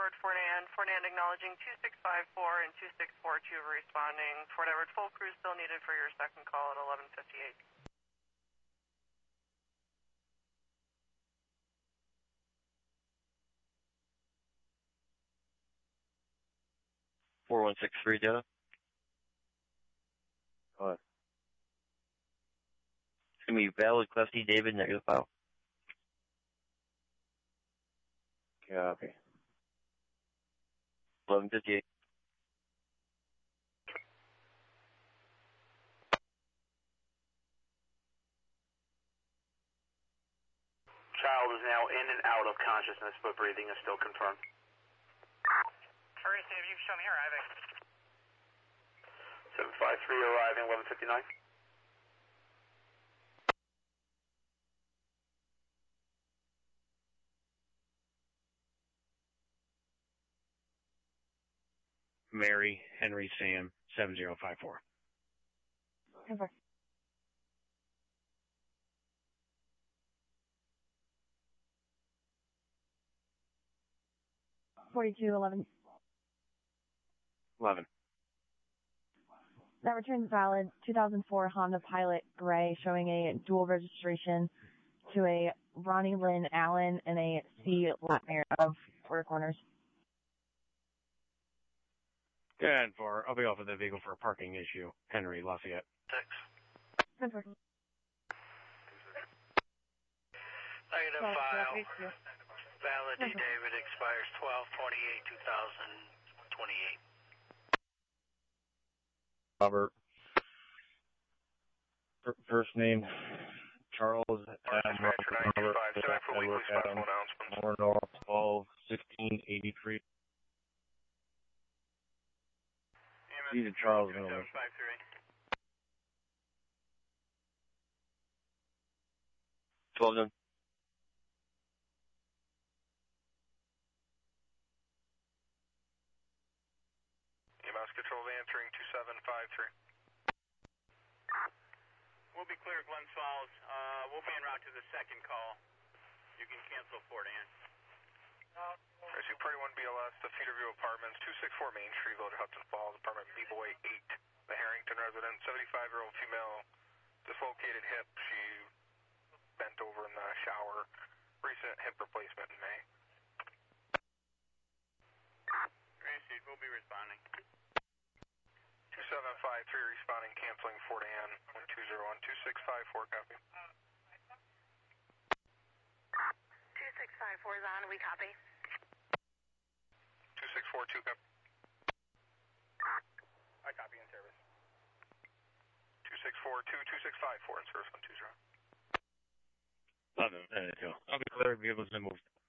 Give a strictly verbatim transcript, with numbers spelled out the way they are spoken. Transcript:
Edward, Fort Ann. Fort Ann acknowledging two six five four and two six four two responding. Fort Edward, full crew still needed for your second call at eleven fifty-eight. four one six three, Delta. What? It's going to be valid Class D, David, negative file. Copy. eleven fifty-eight. Child is now in and out of consciousness, but breathing is still confirmed. Hurry, see if you can show me arriving. seven five three arriving, eleven fifty-nine. Mary, Henry, Sam, seven zero five four. Over. forty-two eleven. eleven. That return's valid. two thousand four Honda Pilot Gray showing a dual registration to a Ronnie Lynn Allen and a C. Latmire of Four Corners. And for, I'll be off of the vehicle for a parking issue. Henry, Lafayette. Six. Over. Negative Well, file. yeah, Valid D. David expires twelve twenty-eight two thousand twenty-eight. Robert. F- First name, Charles Adam Robert, Robert Edward Adam, Moore North, twelve sixteen eighty-three. These are Charles Miller. twelve done. E M S control answering two seven five three. We'll be clear, Glens Falls. Uh, we'll be en route to the second call. You can cancel Fort Ann. I see Party one B L S, the Cedarview Apartments, two six four Main Street, Village Hudson Falls, apartment B-Boy eight, the Harrington resident, seventy-five-year-old female, dislocated hip. She bent over in the shower. Recent hip replacement in May. Receipt, we'll be responding. two seven five three responding, canceling Fort Ann, one two zero one two six five four, copy. two six five four is on, we copy. two six four two, copy. I copy in service. two six four two two six five four in service, one two zero. eleven, uh, I'll be clear, vehicle's been moved.